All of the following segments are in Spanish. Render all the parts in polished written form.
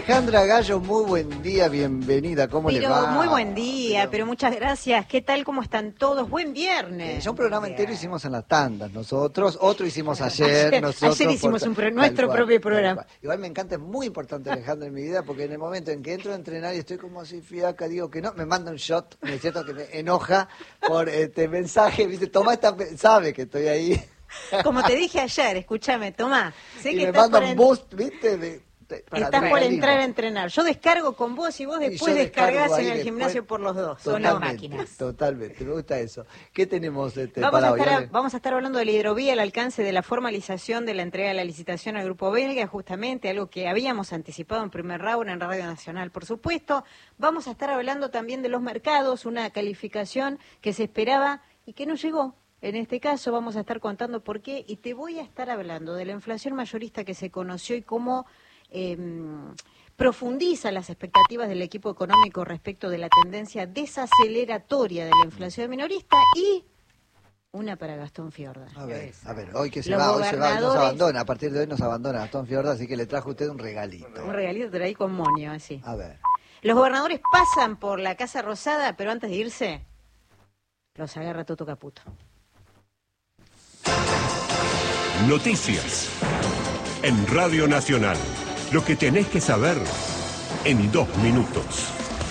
Alejandra Gallo, muy buen día, bienvenida, ¿cómo le va? Muy buen día, pero muchas gracias. ¿Qué tal? ¿Cómo están todos? Buen viernes. Ya un programa entero hicimos en las tandas nosotros, otro hicimos ayer. Ayer hicimos nuestro propio programa. Igual me encanta, es muy importante, Alejandra, en mi vida, porque en el momento en que entro a entrenar y estoy como así fiaca, digo que no, me manda un shot, ¿no es cierto? Que me enoja por mensaje, ¿viste? Tomá sabe que estoy ahí. Como te dije ayer, escúchame, tomá. Sé y que me manda un boost, ¿viste? Estás por entrar a entrenar. Yo descargo con vos y vos después descargás en el gimnasio por los dos. Son las máquinas. Totalmente, me gusta eso. ¿Qué tenemos para hoy? Vamos a estar hablando de la hidrovía, el alcance de la formalización de la entrega de la licitación al Grupo Belga, justamente algo que habíamos anticipado en primer round en Radio Nacional, por supuesto. Vamos a estar hablando también de los mercados, una calificación que se esperaba y que no llegó. En este caso vamos a estar contando por qué y te voy a estar hablando de la inflación mayorista que se conoció y cómo profundiza las expectativas del equipo económico respecto de la tendencia desaceleratoria de la inflación minorista y una para Gastón Fiorda. A ver, hoy que se va, nos abandona, a partir de hoy nos abandona Gastón Fiorda, así que le trajo usted un regalito. Un regalito traí con moño, así. A ver. Los gobernadores pasan por la Casa Rosada, pero antes de irse, los agarra Toto Caputo. Noticias en Radio Nacional. Lo que tenés que saber en 2 minutos.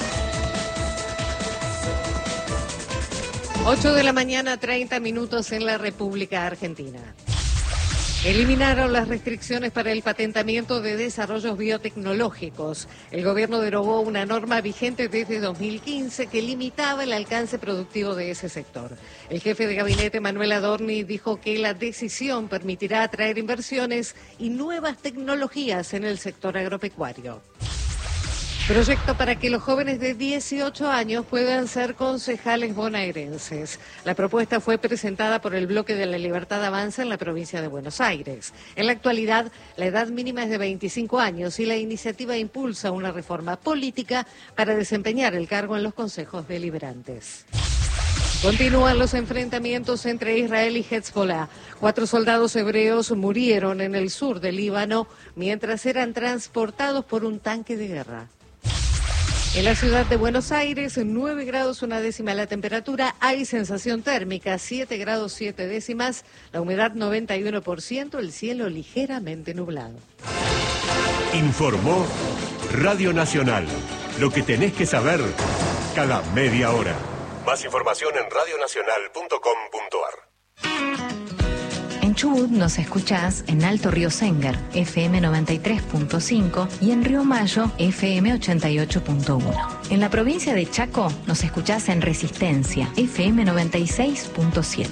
8 de la mañana, 30 minutos en la República Argentina. Eliminaron las restricciones para el patentamiento de desarrollos biotecnológicos. El gobierno derogó una norma vigente desde 2015 que limitaba el alcance productivo de ese sector. El jefe de gabinete, Manuel Adorni, dijo que la decisión permitirá atraer inversiones y nuevas tecnologías en el sector agropecuario. Proyecto para que los jóvenes de 18 años puedan ser concejales bonaerenses. La propuesta fue presentada por el Bloque de la Libertad Avanza en la provincia de Buenos Aires. En la actualidad, la edad mínima es de 25 años y la iniciativa impulsa una reforma política para desempeñar el cargo en los consejos deliberantes. Continúan los enfrentamientos entre Israel y Hezbollah. 4 soldados hebreos murieron en el sur del Líbano mientras eran transportados por un tanque de guerra. En la ciudad de Buenos Aires, 9 grados 1 décima la temperatura, hay sensación térmica, 7 grados 7 décimas, la humedad 91%, el cielo ligeramente nublado. Informó Radio Nacional. Lo que tenés que saber cada media hora. Más información en radionacional.com.ar. En Chubut nos escuchás en Alto Río Sénger, FM 93.5 y en Río Mayo, FM 88.1. En la provincia de Chaco nos escuchás en Resistencia, FM 96.7.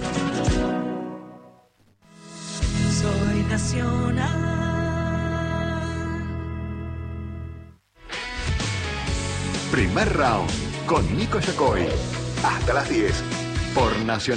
Soy nacional. Primer round con Nico Yacoy. Hasta las 10 por Nacional.